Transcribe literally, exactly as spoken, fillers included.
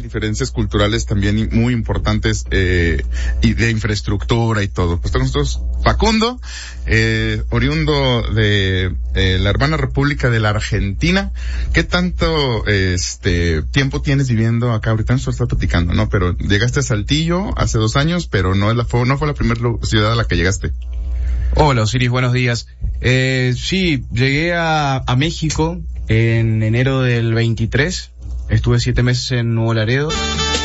diferencias culturales también muy importantes, eh, y de infraestructura y todo. Pues nosotros, Facundo, eh, oriundo de eh, la hermana República de la Argentina. ¿Qué tanto, este, tiempo tienes viviendo acá? Ahorita nos está platicando, ¿no? Pero llegaste a Saltillo hace dos años, pero no es la, fue, no fue la primera ciudad a la que llegaste. Hola Osiris, buenos días. Eh, sí, llegué a, a México en enero del veintitrés. Estuve siete meses en Nuevo Laredo.